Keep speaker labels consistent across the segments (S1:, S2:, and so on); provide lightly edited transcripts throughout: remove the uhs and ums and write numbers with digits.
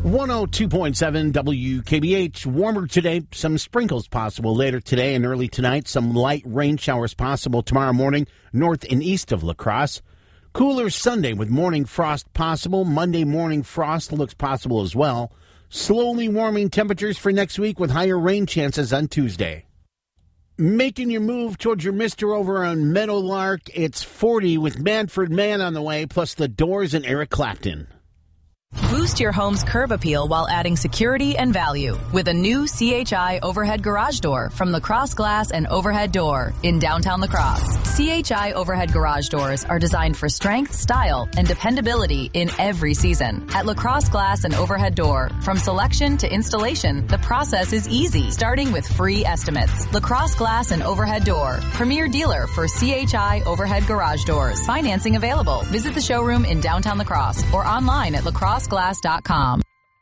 S1: 102.7 WKBH. Warmer today. Some sprinkles possible later today and early tonight. Some light rain showers possible tomorrow morning north and east of La Crosse. Cooler Sunday with morning frost possible. Monday morning frost looks possible as well. Slowly warming temperatures for next week with higher rain chances on Tuesday. Making your move towards your mister over on Meadowlark. It's 40 with Manfred Mann on the way, plus the Doors and Eric Clapton.
S2: Boost your home's curb appeal while adding security and value with a new CHI overhead garage door from La Crosse Glass and Overhead Door in downtown La Crosse. CHI overhead garage doors are designed for strength, style, and dependability in every season. At La Crosse Glass and Overhead Door, from selection to installation, the process is easy, starting with free estimates. La Crosse Glass and Overhead Door, premier dealer for CHI overhead garage doors. Financing available. Visit the showroom in downtown La Crosse or online at lacrosseglass.com.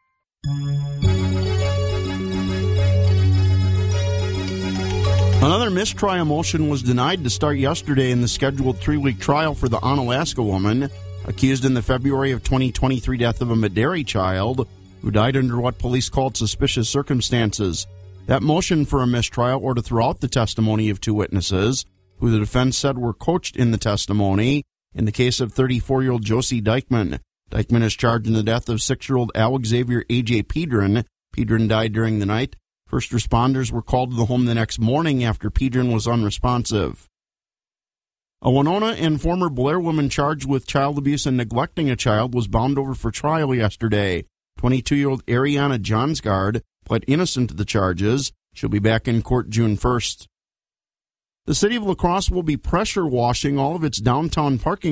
S3: Another mistrial motion was denied to start yesterday in the scheduled 3-week trial for the Onalaska woman accused in the February of 2023 death of a Medairi child who died under what police called suspicious circumstances. That motion for a mistrial or to throw out the testimony of two witnesses, who the defense said were coached in the testimony, in the case of 34-year-old Josie Dykman. Dykman is charged in the death of 6-year-old Alex Xavier A.J. Pedron. Pedron died during the night. First responders were called to the home the next morning after Pedron was unresponsive. A Winona and former Blair woman charged with child abuse and neglecting a child was bound over for trial yesterday. 22-year-old Ariana Johnsgard pled innocent to the charges. She'll be back in court June 1st. The city of La Crosse will be pressure washing all of its downtown parking